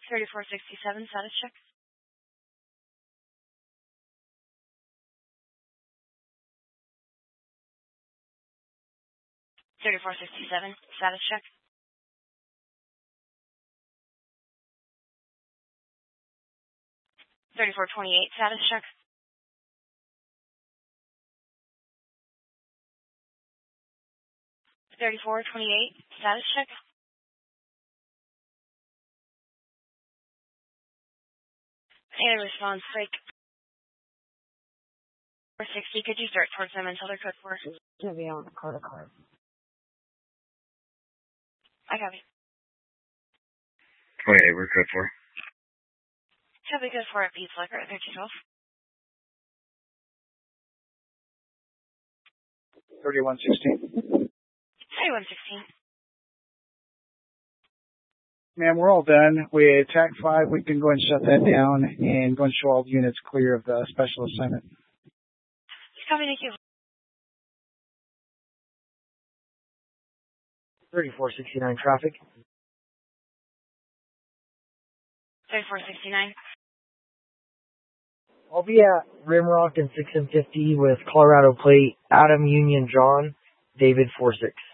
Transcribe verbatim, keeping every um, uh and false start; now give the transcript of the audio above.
thirty-four sixty-seven, status check. thirty-four sixty-seven, status check. thirty-four twenty-eight, status check. thirty-four twenty-eight, status check. And response break. four sixty, could you start towards them until they're code four? It's going to be on the card of card. I copy. twenty-eight, we're code four. Copy code four at B Flicker at thirteen twelve. thirty-one sixteen. thirty-one sixteen. Ma'am, we're all done. We attack five. We can go and shut that down and go and show all the units clear of the special assignment. Copy, thank you. thirty-four sixty-nine traffic. thirty-four sixty-nine. I'll be at Rimrock and six and fifty with Colorado plate Adam Union John, David four six.